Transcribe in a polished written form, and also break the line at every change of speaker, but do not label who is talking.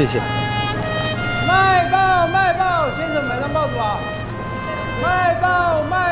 谢谢。
卖报，先生买张报纸啊！卖报。